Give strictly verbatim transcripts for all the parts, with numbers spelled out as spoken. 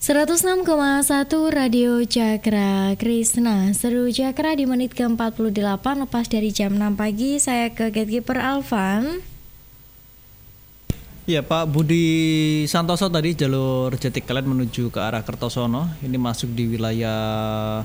seratus enam koma satu Radio Cakra Krisna. Seru Cakra di menit ke empat puluh delapan lepas dari jam enam pagi. Saya ke Gatekeeper Alvan. Ya, Pak Budi Santoso tadi jalur Jatiklien menuju ke arah Kertosono. Ini masuk di wilayah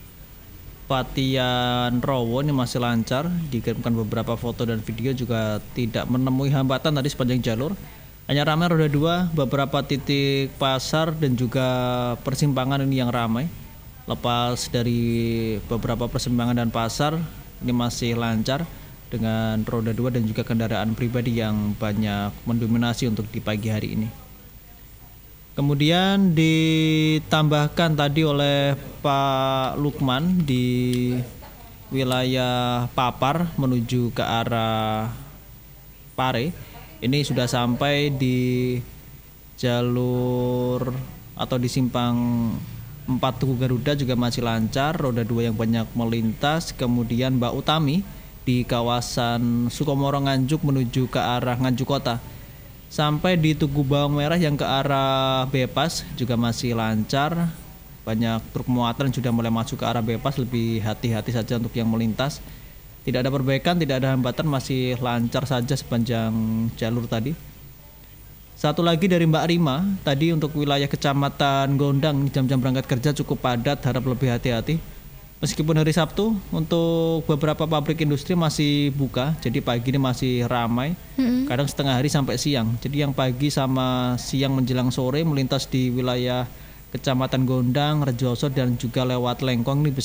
Patian Rowo, ini masih lancar. Dikirimkan beberapa foto dan video, juga tidak menemui hambatan tadi sepanjang jalur. Hanya ramai roda dua, beberapa titik pasar dan juga persimpangan ini yang ramai. Lepas dari beberapa persimpangan dan pasar, ini masih lancar dengan roda dua dan juga kendaraan pribadi yang banyak mendominasi untuk di pagi hari ini. Kemudian ditambahkan tadi oleh Pak Lukman di wilayah Papar menuju ke arah Pare. Ini sudah sampai di jalur atau di simpang empat Tugu Garuda juga masih lancar, roda dua yang banyak melintas. Kemudian Mbak Utami di kawasan Sukomoro Nganjuk menuju ke arah Nganjuk Kota. Sampai di Tugu Bawang Merah yang ke arah Bypass juga masih lancar. Banyak truk muatan sudah mulai masuk ke arah Bypass, lebih hati-hati saja untuk yang melintas. Tidak ada perbaikan, tidak ada hambatan, masih lancar saja sepanjang jalur tadi. Satu lagi dari Mbak Rima, tadi untuk wilayah Kecamatan Gondang, jam-jam berangkat kerja cukup padat, harap lebih hati-hati. Meskipun hari Sabtu, untuk beberapa pabrik industri masih buka, jadi pagi ini masih ramai, mm-hmm. kadang setengah hari sampai siang. Jadi yang pagi sama siang menjelang sore melintas di wilayah Kecamatan Gondang, Rejoso dan juga lewat Lengkong ini bisa